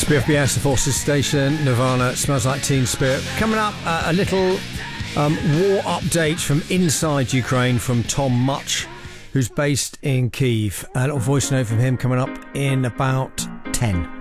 BFBS, the Forces Station, Nirvana, Smells Like Teen Spirit. Coming up, a little war update from inside Ukraine from Tom Much, who's based in Kyiv. A little voice note from him coming up in about 10.